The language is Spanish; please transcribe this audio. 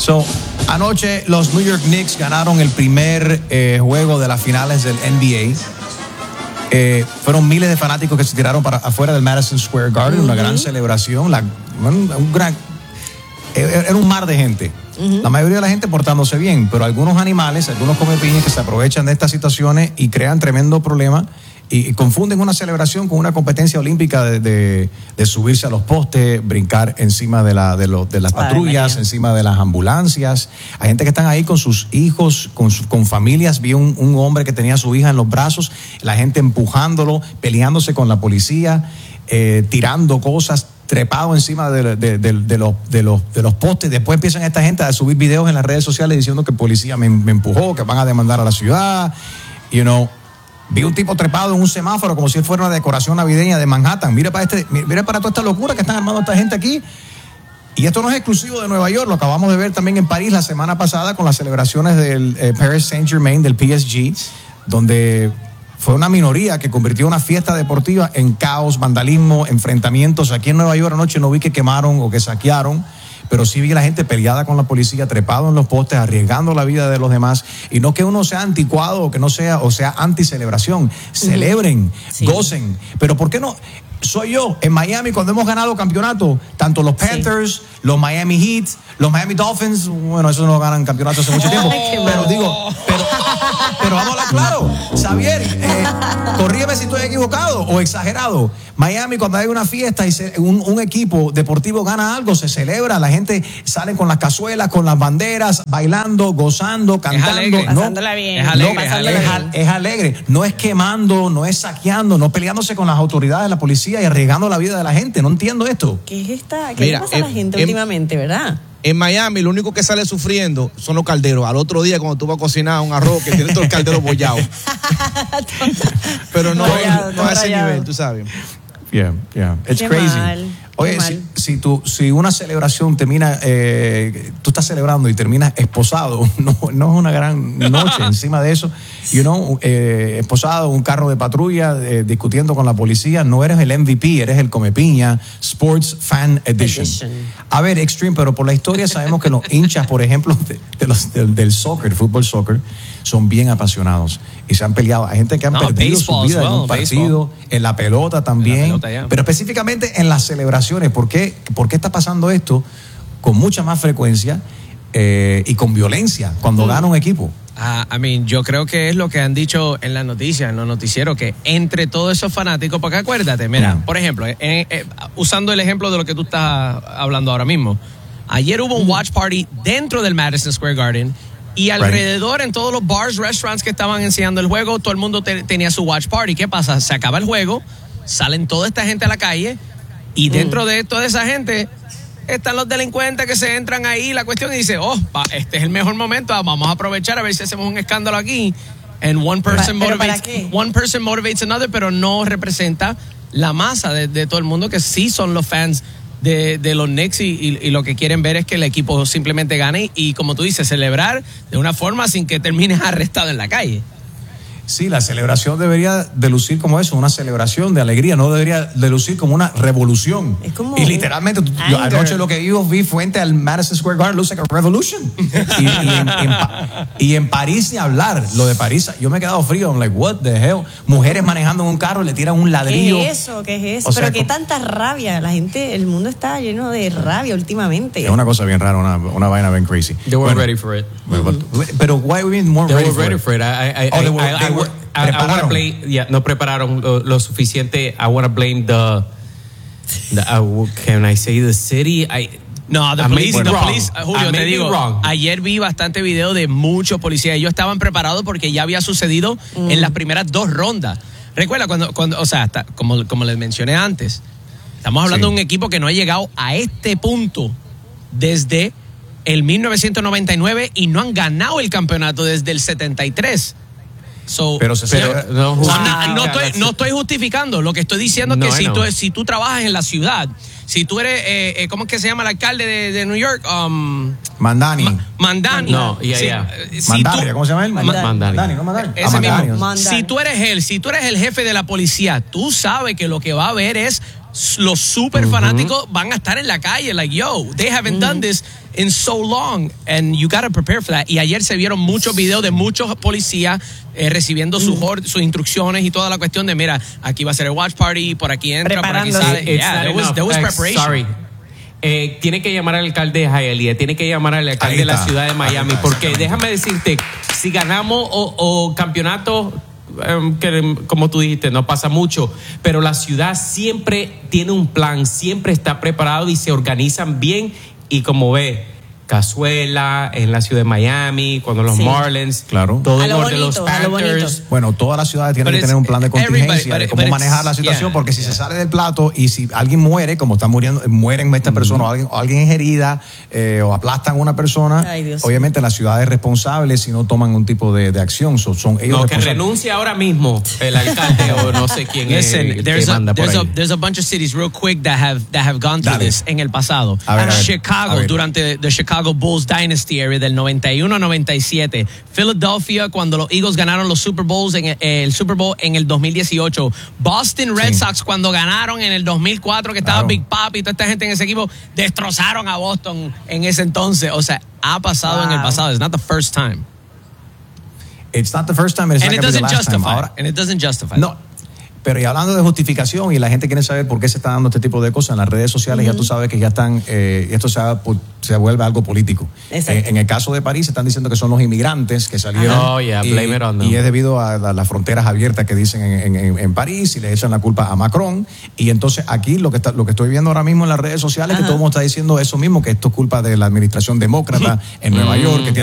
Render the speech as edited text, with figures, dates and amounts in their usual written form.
Anoche los New York Knicks ganaron el primer juego de las finales del NBA. Fueron miles de fanáticos que se tiraron para afuera del Madison Square Garden, una gran celebración, era un mar de gente. La mayoría de la gente portándose bien, pero algunos animales, algunos comepiñas que se aprovechan de estas situaciones y crean tremendo problema y confunden una celebración con una competencia olímpica de subirse a los postes, brincar encima de las patrullas, encima de las ambulancias. Hay gente que están ahí con sus hijos, con familias. Vi un hombre que tenía a su hija en los brazos, la gente empujándolo, peleándose con la policía, tirando cosas, trepado encima de los postes. Después empiezan esta gente a subir videos en las redes sociales diciendo que el policía me empujó, que van a demandar a la ciudad. Vi un tipo trepado en un semáforo como si fuera una decoración navideña de Manhattan. Mira para toda esta locura que están armando esta gente aquí. Y esto no es exclusivo de Nueva York, lo acabamos de ver también en París la semana pasada con las celebraciones del Paris Saint-Germain, del PSG, donde fue una minoría que convirtió una fiesta deportiva en caos, vandalismo, enfrentamientos. Aquí en Nueva York anoche no vi que quemaron o que saquearon, pero sí vi a la gente peleada con la policía, trepado en los postes, arriesgando la vida de los demás. Y no que uno sea anticuado o sea anti-celebración. Celebren, gocen. Pero ¿por qué no? Soy yo, en Miami, cuando hemos ganado campeonatos, tanto los Panthers, los Miami Heat, los Miami Dolphins, bueno, esos no ganan campeonatos hace mucho tiempo, pero vamos a hablar claro. Xavier, corrígeme si estoy equivocado o exagerado. Miami, cuando hay una fiesta y un equipo deportivo gana algo, se celebra, la gente sale con las cazuelas, con las banderas, bailando, gozando, cantando. Es alegre, pasándola bien. Es alegre. No es quemando, no es saqueando, no peleándose con las autoridades, la policía y arriesgando la vida de la gente. No entiendo esto. ¿Qué le pasa a la gente últimamente, verdad? En Miami, lo único que sale sufriendo son los calderos. Al otro día, cuando tú vas a cocinar un arroz que tiene todo el caldero bollado. Pero no a ese nivel, tú sabes. Yeah. It's Qué crazy. Mal. Oye, si una celebración termina, tú estás celebrando y terminas esposado, no es una gran noche. Encima de eso, esposado, un carro de patrulla, discutiendo con la policía, no eres el MVP, eres el comepiña, Sports Fan Edition. A ver, Extreme, pero por la historia sabemos que los hinchas, por ejemplo, del soccer, fútbol soccer, son bien apasionados y se han peleado. Hay gente que han perdido su vida en un partido, en la pelota también, pero específicamente en las celebraciones. ¿Por qué está pasando esto con mucha más frecuencia y con violencia cuando gana un equipo? Yo creo que es lo que han dicho en las noticias, en los noticieros, que entre todos esos fanáticos, porque acuérdate, mira, por ejemplo, usando el ejemplo de lo que tú estás hablando ahora mismo, ayer hubo un watch party dentro del Madison Square Garden y alrededor en todos los bars, restaurants que estaban enseñando el juego, todo el mundo tenía su watch party. ¿Qué pasa? Se acaba el juego, salen toda esta gente a la calle y dentro de toda esa gente están los delincuentes que se entran ahí, la cuestión, y dice, este es el mejor momento, vamos a aprovechar a ver si hacemos un escándalo aquí. And one person motivates another, pero no representa la masa de todo el mundo, que sí son los fans de los Knicks y lo que quieren ver es que el equipo simplemente gane y, como tú dices, celebrar de una forma sin que termines arrestado en la calle. Sí, la celebración debería de lucir como eso, una celebración de alegría, no debería de lucir como una revolución. Es como y literalmente, yo anoche lo que yo vi frente al Madison Square Garden looks like a revolution. y en París ni hablar, lo de París, yo me he quedado frío, I'm like, what the hell? Mujeres manejando en un carro, le tiran un ladrillo. ¿Qué es eso? O sea, pero qué tanta rabia, la gente, el mundo está lleno de rabia últimamente. Es una cosa bien rara, una vaina bien crazy. They weren't ready for it. Pero why we more they ready were ready for it? I want to blame, no prepararon lo suficiente. I want to blame the can I say the city? The police, Julio, te digo, ayer vi bastante video de muchos policías. Ellos estaban preparados porque ya había sucedido en las primeras 2 rondas. Recuerda cuando o sea, como les mencioné antes, estamos hablando de un equipo que no ha llegado a este punto desde el 1999 y no han ganado el campeonato desde el 73. No estoy justificando. Lo que estoy diciendo es que si tú trabajas en la ciudad, si tú eres, ¿cómo es que se llama el alcalde de New York? Mandani. Mandani. Mandani, ¿cómo se llama él? Mandani, no Mandani. Ese mismo. Si tú eres el jefe de la policía, tú sabes que lo que va a haber es los super fanáticos van a estar en la calle, like, yo, they haven't done this in so long, and you gotta prepare for that. Y ayer se vieron muchos videos de muchos policías recibiendo sus instrucciones y toda la cuestión de, mira, aquí va a ser el watch party, por aquí entra, por aquí sale. There was preparation. Sorry. Tiene que llamar al alcalde de Hialeah, tiene que llamar al alcalde de la ciudad de Miami, porque déjame decirte, si ganamos o campeonato, que como tú dijiste, no pasa mucho, pero la ciudad siempre tiene un plan, siempre está preparado y se organizan bien, y como ve, Cazuela en la ciudad de Miami, cuando los Marlins, claro, todo el de los Panthers. Bueno, todas las ciudades tienen que tener un plan de contingencia de cómo manejar la situación, porque si se sale del plato y si alguien muere, como está muriendo, mueren esta persona, o alguien es herida, o aplastan a una persona, obviamente la ciudad es responsable si no toman un tipo de acción. Son ellos no, que renuncie ahora mismo el alcalde o no sé quién es el que manda por ahí. There's a bunch of cities real quick that have gone through this en el pasado. Chicago, durante the Chicago Bulls Dynasty era del 91 a 97. Philadelphia, cuando los Eagles ganaron los Super Bowls en el Super Bowl en el 2018. Boston Red Sox, cuando ganaron en el 2004, que estaba Big Papi y toda esta gente en ese equipo, destrozaron a Boston en ese entonces. O sea, ha pasado en el pasado. It's not the first time. It's not the first time, it's not the last time. Ahora, and it doesn't justify. No. Pero y hablando de justificación, y la gente quiere saber por qué se está dando este tipo de cosas en las redes sociales, ya tú sabes que ya están, esto se vuelve algo político. En el caso de París, están diciendo que son los inmigrantes que salieron. Blame it on them. Y es debido a las fronteras abiertas que dicen en París, y le echan la culpa a Macron. Y entonces aquí lo que estoy viendo ahora mismo en las redes sociales es que todo el mundo está diciendo eso mismo, que esto es culpa de la administración demócrata en Nueva York, que